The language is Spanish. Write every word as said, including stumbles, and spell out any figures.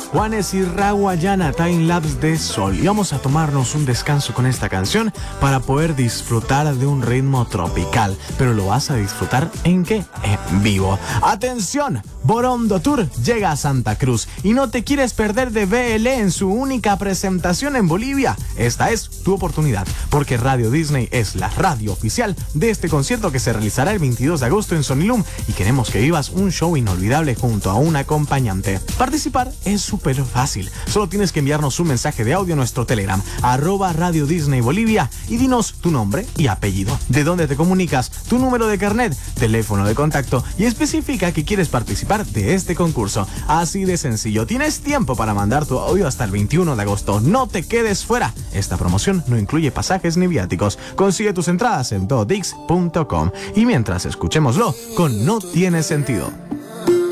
Juanes y Raguayana, Time Lapse de Sol. Y vamos a tomarnos un descanso con esta canción para poder disfrutar de un ritmo tropical. Pero lo vas a disfrutar ¿en qué? En vivo. ¡Atención! Borondo Tour llega a Santa Cruz y no te quieres perder de B L en su única presentación en Bolivia. Esta es tu oportunidad, porque Radio Disney es la radio oficial de este concierto que se realizará el veintidós de agosto en Sonilum y queremos que vivas un show inolvidable junto a un acompañante. Participar es súper fácil. Solo tienes que enviarnos un mensaje de audio a nuestro Telegram, arroba Radio Disney Bolivia, y dinos tu nombre y apellido, de dónde te comunicas, tu número de carnet, teléfono de contacto y especifica que quieres participar de este concurso. Así de sencillo. Tienes tiempo para mandar tu audio hasta el veintiuno de agosto. No te quedes fuera. Esta promoción no incluye pasajes ni viáticos. Consigue tus entradas en dodix punto com. Y mientras, escuchémoslo con No Tiene Sentido.